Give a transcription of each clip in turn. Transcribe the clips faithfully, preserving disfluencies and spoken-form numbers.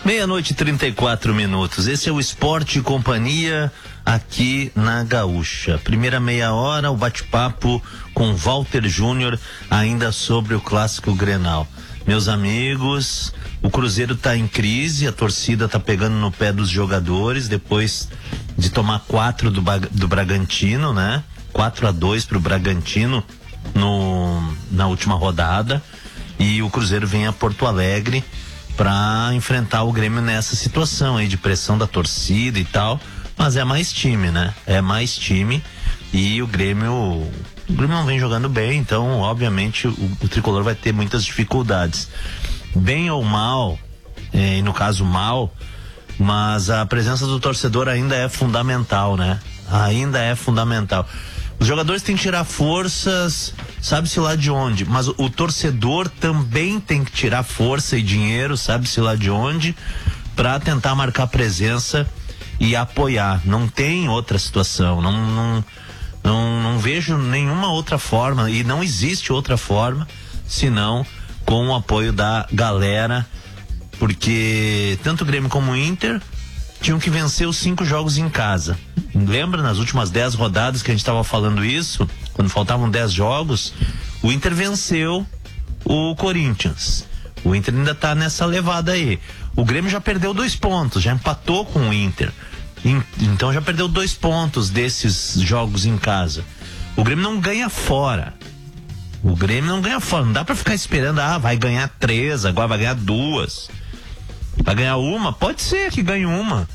Meia-noite e trinta e quatro minutos. Esse é o Esporte e Companhia aqui na Gaúcha. Primeira meia hora, o bate-papo com Walter Júnior, ainda sobre o clássico Grenal. Meus amigos, o Cruzeiro tá em crise, a torcida tá pegando no pé dos jogadores depois de tomar quatro do, do Bragantino, né? quatro a dois pro Bragantino no, na última rodada. E o Cruzeiro vem a Porto Alegre para enfrentar o Grêmio nessa situação aí de pressão da torcida e tal, mas é mais time, né? É mais time e o Grêmio, o Grêmio não vem jogando bem, então obviamente o, o tricolor vai ter muitas dificuldades, bem ou mal, eh, no caso mal, mas a presença do torcedor ainda é fundamental, né? Ainda é fundamental. Os jogadores têm que tirar forças, sabe-se lá de onde, mas o, o torcedor também tem que tirar força e dinheiro, sabe-se lá de onde, para tentar marcar presença e apoiar. Não tem outra situação, não, não, não, não vejo nenhuma outra forma, e não existe outra forma, senão com o apoio da galera, porque tanto o Grêmio como o Inter tinham que vencer os cinco jogos em casa. Lembra nas últimas dez rodadas que a gente estava falando isso? Quando faltavam dez jogos, o Inter venceu o Corinthians. O Inter ainda tá nessa levada aí. O Grêmio já perdeu dois pontos, já empatou com o Inter. Então já perdeu dois pontos desses jogos em casa. O Grêmio não ganha fora. O Grêmio não ganha fora. Não dá pra ficar esperando, ah, vai ganhar três, agora vai ganhar duas. Vai ganhar uma? Pode ser que ganhe uma.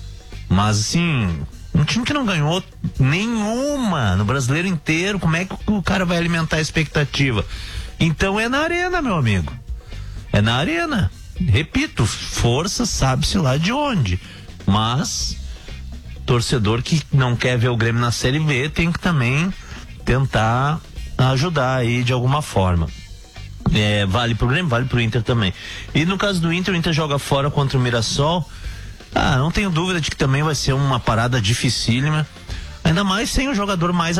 Mas assim, um time que não ganhou nenhuma no brasileiro inteiro, como é que o cara vai alimentar a expectativa? Então é na arena, meu amigo. É na arena. Repito, força sabe-se lá de onde. Mas torcedor que não quer ver o Grêmio na Série B tem que também tentar ajudar aí de alguma forma. É, vale pro Grêmio, vale pro Inter também. E no caso do Inter, o Inter joga fora contra o Mirassol. Ah, não tenho dúvida de que também vai ser uma parada dificílima, ainda mais sem o jogador mais